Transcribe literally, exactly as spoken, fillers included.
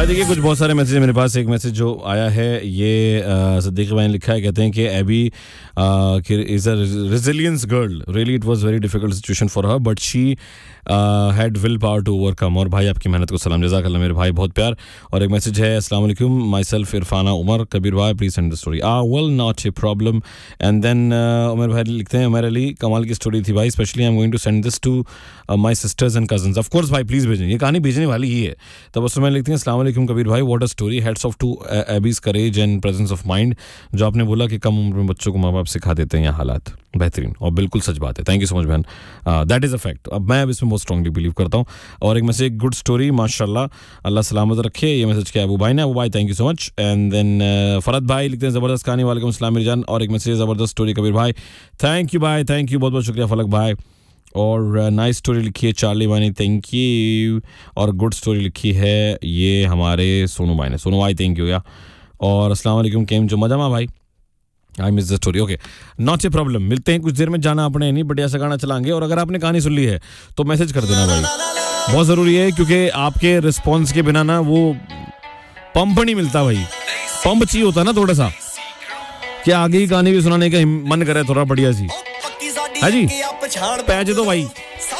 भाई देखिए कुछ बहुत सारे मैसेज मेरे पास। एक मैसेज जो आया है ये सिद्दीकी भाई ने लिखा है, कहते हैं कि AB is a resilience girl, really it was very difficult situation for her but she had will power to overcome. और भाई आपकी मेहनत को सलाम, जज़ाकल्लाह मेरे भाई, बहुत प्यार। और एक मैसेज है, अस्सलाम वालेकुम, माई सेल्फ इरफाना उमर, कबीर भाई please send the story, uh well not a problem. And then Umar भाई लिखते हैं, उमर अली कमाल की स्टोरी थी भाई, specially I am going to send this to my sisters and cousins. Of course भाई प्लीज़ भेजें, ये कहानी भेजने वाली ही है। तब उसमें मैं लिखती हैं, अस्सलाम वालेकुम कबीर भाई, what a story, heads of to Abies courage and presence of mind. जो आपने बोला कि कम उम्र में बच्चों को माँ बाप सिखा देते हैं ये हालात, बेहतरीन और बिल्कुल सच बात है। थैंक यू सो मच बहन, दैट इज़ अ फैक्ट। अब मैं अब इसमें बहुत स्ट्रांगली बिलीव करता हूँ। और एक मैसेज, गुड स्टोरी माशाल्लाह, अल्लाह सलामत रखे। ये मैसेज क्या अबू भाई ने, अबू भाई thank you so much. And then Farad भाई लिखते हैं, ज़बरदस्त कहानी, वालेकुम अस्सलाम मेरी जान। और एक मैसेज, ज़बरदस्त स्टोरी कबीर भाई, थैंक यू भाई, थैंक यू, बहुत बहुत शुक्रिया फलक भाई। और नाइस स्टोरी लिखी है चार्ली भाई ने, थैंक यू। और गुड स्टोरी लिखी है ये हमारे सोनू भाई ने, सोनू भाई थैंक यू या। और अस्सलाम वालेकुम, केम जो मजामा भाई, I miss the story, okay not a problem. मिलते हैं कुछ देर में, जाना अपने नहीं बढ़िया सा गाना चलाएंगे। और अगर आपने कहानी सुन ली है तो मैसेज कर देना भाई, बहुत ज़रूरी है, क्योंकि आपके रिस्पॉन्स के बिना ना वो पंप नहीं मिलता भाई। पंप चाहिए होता ना थोड़ा सा, कि आगे की कहानी भी सुनाने का मन करे थोड़ा बढ़िया सी है जी, पैच दो भाई।